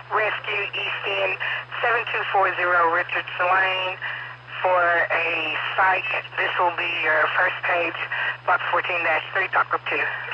Rescue East End, 7240 Richardson Lane for a psych. This will be your first page, box 14-3, talk up 2.